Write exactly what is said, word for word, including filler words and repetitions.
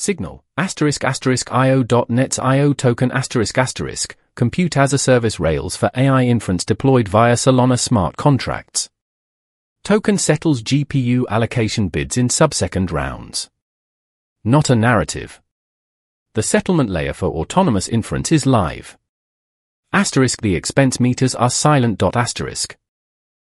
Signal, asterisk asterisk I O dot net's I O token asterisk asterisk, compute as a service rails for A I inference deployed via Solana smart contracts. Token settles G P U allocation bids in subsecond rounds. Not a narrative. The settlement layer for autonomous inference is live. Asterisk the expense meters are silent. Asterisk.